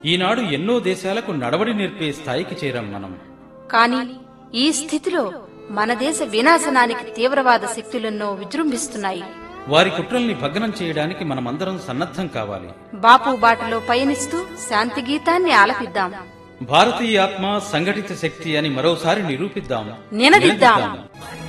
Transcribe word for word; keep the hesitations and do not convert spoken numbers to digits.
ఈనాడు ఎన్నో దేశాలకు నడవడి నేర్పే స్థాయికి చేరాం మనం. కానీ ఈ స్థితిలో మన దేశ వినాశనానికి తీవ్రవాద శక్తులెన్నో విజృంభిస్తున్నాయి. వారి కుట్రల్ని భగ్నం చేయడానికి మనమందరం సన్నద్ధం కావాలి. బాపు బాటలో పయనిస్తూ శాంతి గీతాన్ని ఆలపిద్దాం. భారతీయ ఆత్మ సంఘటిత శక్తి అని మరోసారి నిరూపిద్దాం, నినదిద్దాం.